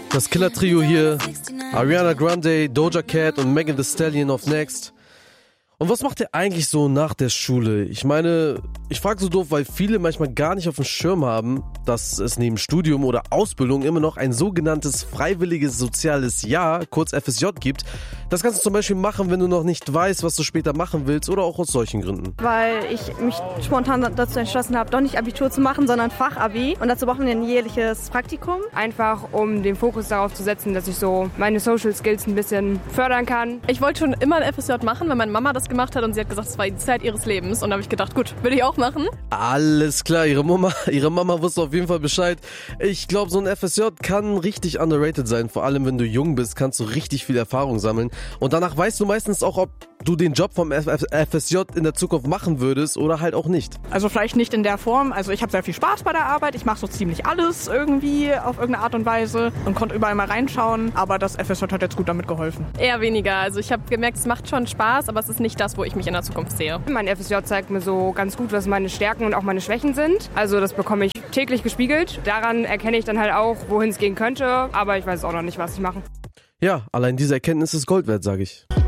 Das Killer-Trio hier, Ariana Grande, Doja Cat und Megan Thee Stallion auf Next. Und was macht ihr eigentlich so nach der Schule? Ich meine, ich frage so doof, weil viele manchmal gar nicht auf dem Schirm haben, dass es neben Studium oder Ausbildung immer noch ein sogenanntes freiwilliges soziales Jahr, kurz FSJ, gibt. Das kannst du zum Beispiel machen, wenn du noch nicht weißt, was du später machen willst oder auch aus solchen Gründen. Weil ich mich spontan dazu entschlossen habe, doch nicht Abitur zu machen, sondern Fachabi. Und dazu brauchen wir ein jährliches Praktikum. Einfach, um den Fokus darauf zu setzen, dass ich so meine Social Skills ein bisschen fördern kann. Ich wollte schon immer ein FSJ machen, weil meine Mama das gemacht hat und sie hat gesagt, es war die Zeit ihres Lebens. Und da habe ich gedacht, gut, will ich auch machen. Alles klar, ihre Mama wusste auf jeden Fall Bescheid. Ich glaube, so ein FSJ kann richtig underrated sein. Vor allem, wenn du jung bist, kannst du richtig viel Erfahrung sammeln. Und danach weißt du meistens auch, ob du den Job vom FSJ in der Zukunft machen würdest oder halt auch nicht. Also vielleicht nicht in der Form. Also ich habe sehr viel Spaß bei der Arbeit. Ich mache so ziemlich alles irgendwie auf irgendeine Art und Weise und konnte überall mal reinschauen. Aber das FSJ hat jetzt gut damit geholfen. Eher weniger. Also ich habe gemerkt, es macht schon Spaß, aber es ist nicht das, wo ich mich in der Zukunft sehe. Mein FSJ zeigt mir so ganz gut, was meine Stärken und auch meine Schwächen sind. Also das bekomme ich täglich gespiegelt. Daran erkenne ich dann halt auch, wohin es gehen könnte. Aber ich weiß auch noch nicht, was ich mache. Ja, allein diese Erkenntnis ist Gold wert, sage ich.